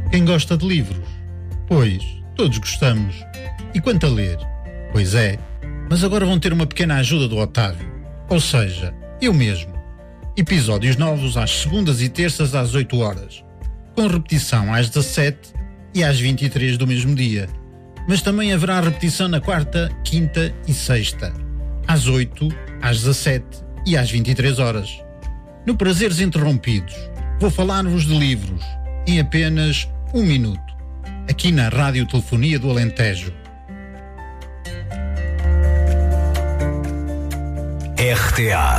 Quem gosta de livros? Pois, todos gostamos. E quanto a ler? Pois é, mas agora vão ter uma pequena ajuda do Otávio. Ou seja, eu mesmo. Episódios novos às segundas e terças às 8 horas, com repetição às 17 e às 23 do mesmo dia. Mas também haverá repetição na quarta, quinta e sexta, às 8, às 17 e às 23 horas. No Prazeres Interrompidos, vou falar-vos de livros em apenas 1 minuto, aqui na Rádio Telefonia do Alentejo. RTA